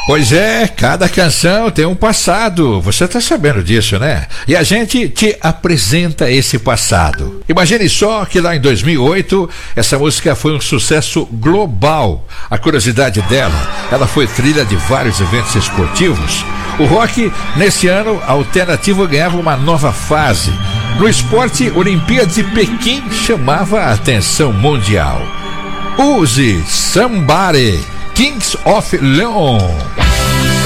Pois é, cada canção tem um passado. Você tá sabendo disso, né? E a gente te apresenta esse passado. Imagine só que lá em 2008, essa música foi um sucesso global. A curiosidade dela, ela foi trilha de vários eventos esportivos. O rock, nesse ano, alternativo ganhava uma nova fase. No esporte, Olimpíadas de Pequim chamava a atenção mundial. Use Somebody, Kings of Leon.